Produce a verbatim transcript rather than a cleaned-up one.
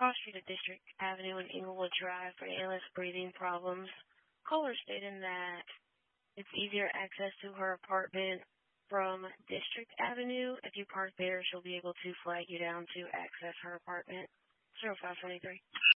Cross Street at District Avenue and Inglewood Drive for A L S breathing problems. Caller stating that it's easier access to her apartment from District Avenue. If you park there, she'll be able to flag you down to access her apartment. zero five twenty-three.